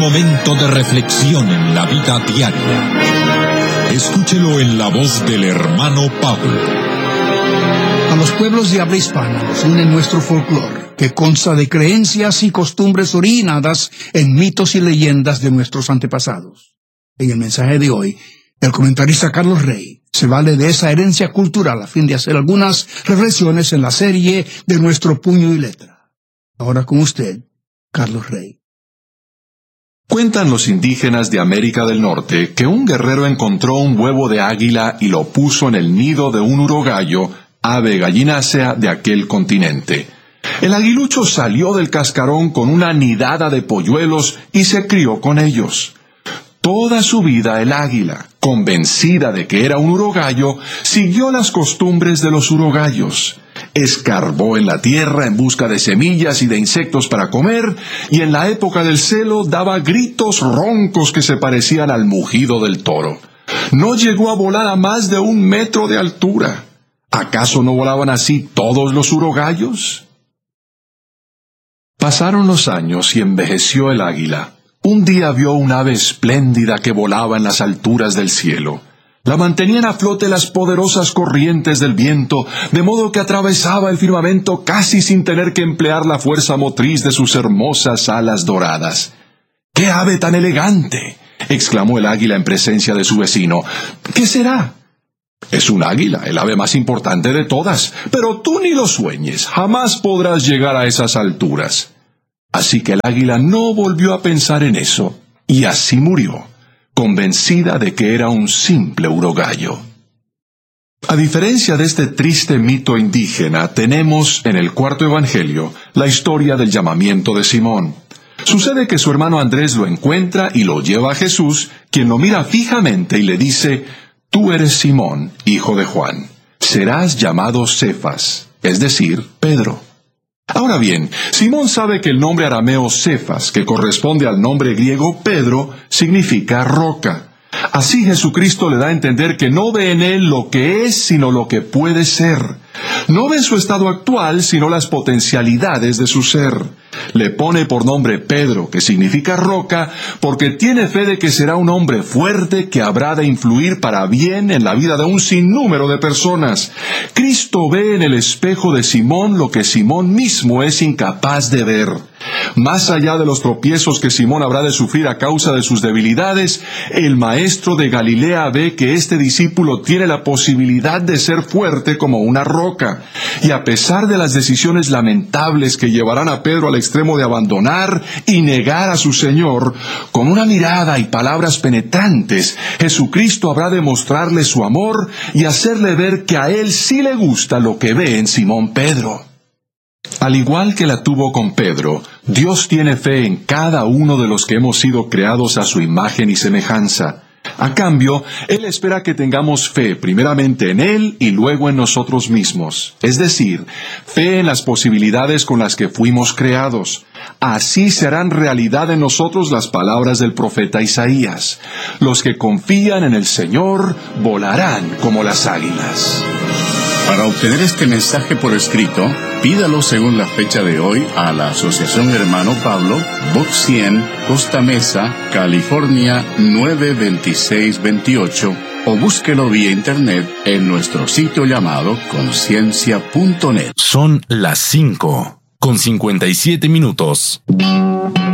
momento de reflexión en la vida diaria. Escúchelo en la voz del hermano Pablo. A los pueblos de habla hispana nos une nuestro folclore, que consta de creencias y costumbres originadas en mitos y leyendas de nuestros antepasados. En el mensaje de hoy, el comentarista Carlos Rey se vale de esa herencia cultural a fin de hacer algunas reflexiones en la serie de Nuestro Puño y Letra. Ahora con usted, Carlos Rey. Cuentan los indígenas de América del Norte que un guerrero encontró un huevo de águila y lo puso en el nido de un urogallo, ave gallinácea de aquel continente. El aguilucho salió del cascarón con una nidada de polluelos y se crió con ellos. Toda su vida el águila, convencida de que era un urogallo, siguió las costumbres de los urogallos. Escarbó en la tierra en busca de semillas y de insectos para comer, y en la época del celo daba gritos roncos que se parecían al mugido del toro. No llegó a volar a más de 1 metro de altura. ¿Acaso no volaban así todos los urogallos? Pasaron los años y envejeció el águila. Un día vio un ave espléndida que volaba en las alturas del cielo. La mantenían a flote las poderosas corrientes del viento, de modo que atravesaba el firmamento casi sin tener que emplear la fuerza motriz de sus hermosas alas doradas. ¡Qué ave tan elegante!, exclamó el águila en presencia de su vecino. ¿Qué será? Es un águila, el ave más importante de todas, pero tú ni lo sueñes, jamás podrás llegar a esas alturas. Así que el águila no volvió a pensar en eso, y así murió, convencida de que era un simple urogallo. A diferencia de este triste mito indígena, tenemos en el cuarto evangelio la historia del llamamiento de Simón. Sucede que su hermano Andrés lo encuentra y lo lleva a Jesús, quien lo mira fijamente y le dice: «Tú eres Simón, hijo de Juan. Serás llamado Cefas», es decir, Pedro. Ahora bien, Simón sabe que el nombre arameo Cefas, que corresponde al nombre griego Pedro, significa roca. Así Jesucristo le da a entender que no ve en él lo que es, sino lo que puede ser. No ve su estado actual, sino las potencialidades de su ser. Le pone por nombre Pedro, que significa roca, porque tiene fe de que será un hombre fuerte que habrá de influir para bien en la vida de un sinnúmero de personas. Cristo ve en el espejo de Simón lo que Simón mismo es incapaz de ver. Más allá de los tropiezos que Simón habrá de sufrir a causa de sus debilidades, el maestro de Galilea ve que este discípulo tiene la posibilidad de ser fuerte como una roca. Y a pesar de las decisiones lamentables que llevarán a Pedro al extremo de abandonar y negar a su Señor, con una mirada y palabras penetrantes, Jesucristo habrá de mostrarle su amor y hacerle ver que a él sí le gusta lo que ve en Simón Pedro. Al igual que la tuvo con Pedro, Dios tiene fe en cada uno de los que hemos sido creados a su imagen y semejanza. A cambio, Él espera que tengamos fe primeramente en Él y luego en nosotros mismos, es decir, fe en las posibilidades con las que fuimos creados. Así se harán realidad en nosotros las palabras del profeta Isaías: los que confían en el Señor volarán como las águilas. Para obtener este mensaje por escrito, pídalo según la fecha de hoy a la Asociación Hermano Pablo, Box 100, Costa Mesa, California 92628, o búsquelo vía internet en nuestro sitio llamado conciencia.net. Son las 5:57.